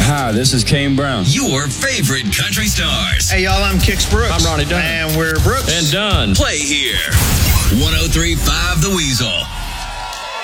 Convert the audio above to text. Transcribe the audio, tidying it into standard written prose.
Hi, this is Kane Brown. Your favorite country stars. Hey, y'all, I'm Kix Brooks. I'm Ronnie Dunn. And we're Brooks. And Dunn. Play here. 103.5 The Weasel.